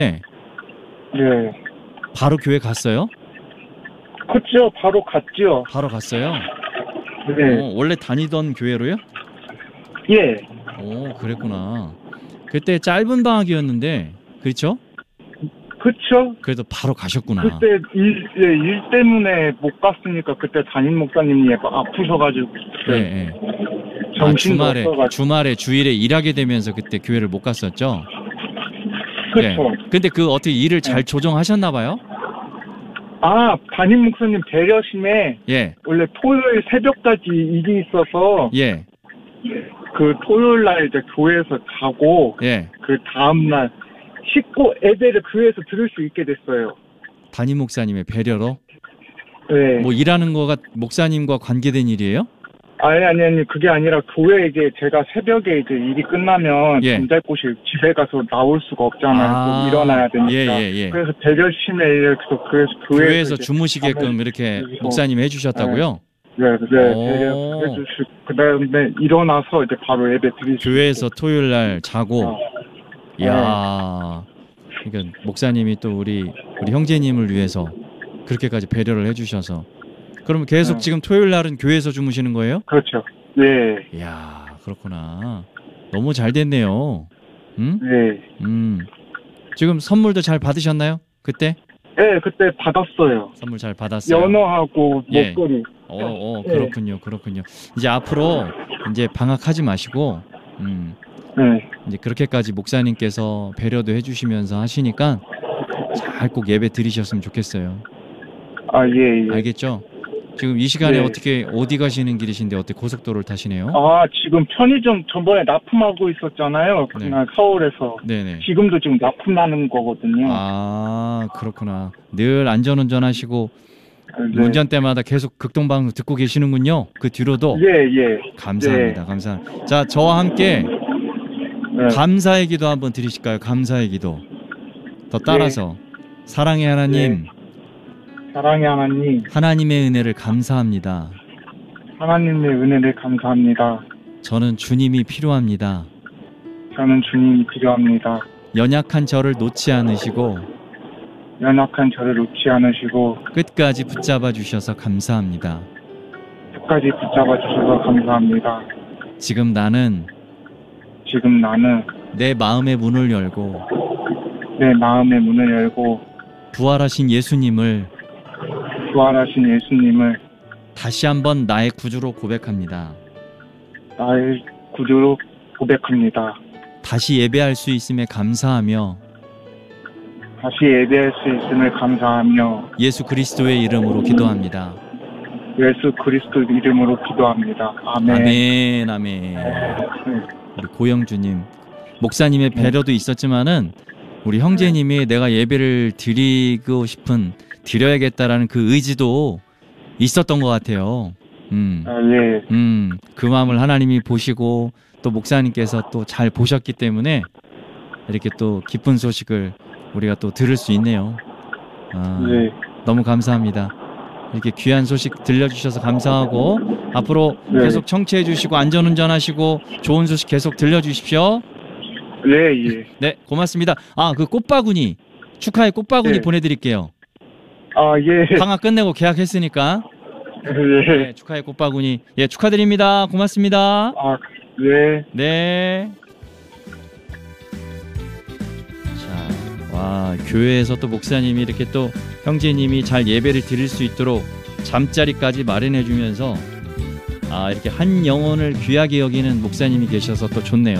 네. 네. 바로 교회 갔어요? 그쵸, 바로 갔죠. 바로 갔어요? 네. 원래 다니던 교회로요? 예. 오, 그랬구나. 그때 짧은 방학이었는데, 그렇죠? 그쵸? 그래도 바로 가셨구나. 그때 일 때문에 못 갔으니까 그때 담임 목사님이 아프셔가지고. 네, 네. 정신도 없어가지고. 주말에 주일에 일하게 되면서 그때 교회를 못 갔었죠? 그쵸. 네. 근데 어떻게 일을 잘 조정하셨나 봐요? 담임 목사님 배려심에. 예. 원래 토요일 새벽까지 일이 있어서. 예. 그 토요일 날 이제 교회에서 자고. 예. 그 다음날 씻고 예배를 교회에서 들을 수 있게 됐어요. 담임 목사님의 배려로? 네. 뭐 일하는 거가 목사님과 관계된 일이에요? 아니 그게 아니라 교회에 이제 제가 새벽에 이제 일이 끝나면 잠잘 곳이 집에 가서 나올 수가 없잖아요. 일어나야 되니까. 예. 그래서 배려심에 이렇게 그래서 교회에서 주무시게끔 이렇게 목사님이 해주셨다고요? 네, 배려해주시고 그다음에 일어나서 이제 바로 예배 드리시고. 교회에서 토요일 날 자고. 이야. 그러니까 목사님이 또 우리 형제님을 위해서 그렇게까지 배려를 해주셔서. 그럼 계속 지금 토요일 날은 교회에서 주무시는 거예요? 그렇죠. 네. 이야, 그렇구나. 너무 잘 됐네요. 응? 네. 지금 선물도 잘 받으셨나요? 그때? 네, 그때 받았어요. 선물 잘 받았어요. 연어하고 목걸이. 그렇군요. 이제 앞으로 이제 방학하지 마시고, 네. 이제 그렇게까지 목사님께서 배려도 해주시면서 하시니까 잘 꼭 예배 드리셨으면 좋겠어요. 예. 알겠죠? 지금 이 시간에 어디 가시는 길이신데 어떻게 고속도로를 타시네요? 지금 편의점 전번에 납품하고 있었잖아요. 그날 서울에서. 네네. 지금도 지금 납품하는 거거든요. 그렇구나. 늘 안전운전 하시고 운전때마다 계속 극동방송 듣고 계시는군요. 그 뒤로도. 예. 감사합니다. 감사합니다. 자, 저와 함께 감사의 기도 한번 드리실까요? 감사의 기도. 더 따라서 사랑의 하나님. 사랑의 하나님. 하나님의 은혜를 감사합니다. 하나님의 은혜를 감사합니다. 저는 주님이 필요합니다. 저는 주님이 필요합니다. 연약한 저를 놓지 않으시고 끝까지 붙잡아 주셔서 감사합니다. 지금 나는 내 마음의 문을 열고 부활하신 예수님을 다시 한번 나의 구주로 고백합니다. 다시 예배할 수 있음에 감사하며 예수 그리스도의 이름으로 기도합니다. 아멘. 우리 고영주님, 목사님의 배려도 있었지만은 우리 형제님이 내가 예배를 드려야겠다라는 그 의지도 있었던 것 같아요. 그 마음을 하나님이 보시고 또 목사님께서 또 잘 보셨기 때문에 이렇게 또 기쁜 소식을 우리가 또 들을 수 있네요. 너무 감사합니다. 이렇게 귀한 소식 들려주셔서 감사하고 앞으로 계속 청취해 주시고 안전운전하시고 좋은 소식 계속 들려주십시오. 네, 고맙습니다. 그 꽃바구니 축하의 꽃바구니 보내드릴게요. 방학 끝내고 계약했으니까. 네, 축하의 꽃바구니. 축하드립니다. 고맙습니다. 네. 자, 교회에서 또 목사님이 이렇게 또 형제님이 잘 예배를 드릴 수 있도록 잠자리까지 마련해 주면서 이렇게 한 영혼을 귀하게 여기는 목사님이 계셔서 또 좋네요.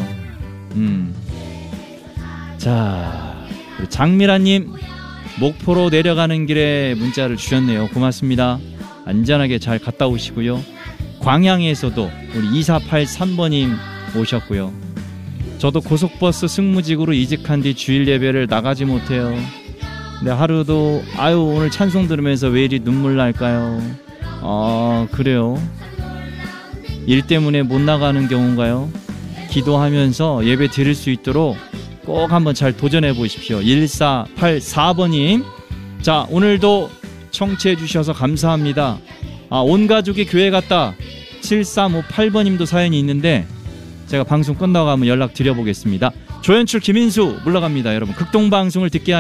자, 장미라님 목포로 내려가는 길에 문자를 주셨네요. 고맙습니다. 안전하게 잘 갔다 오시고요. 광양에서도 우리 2483번님 오셨고요. 저도 고속버스 승무직으로 이직한 뒤 주일 예배를 나가지 못해요. 근데 하루도 오늘 찬송 들으면서 왜 이리 눈물 날까요? 그래요. 일 때문에 못 나가는 경우인가요? 기도하면서 예배 드릴 수 있도록 꼭 한번 잘 도전해 보십시오. 1484번님, 자, 오늘도 청취해 주셔서 감사합니다. 온 가족이 교회 갔다. 7358번님도 사연이 있는데 제가 방송 끝나고 한번 연락 드려보겠습니다. 조연출 김인수 물러갑니다. 여러분 극동방송을 듣게